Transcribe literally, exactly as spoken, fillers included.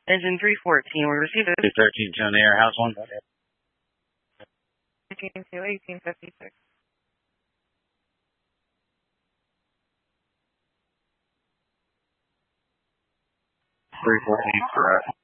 Engine three fourteen, we received it. two thirteen to the air, house one. thirteen to eighteen fifty-six. three fourteen, correct.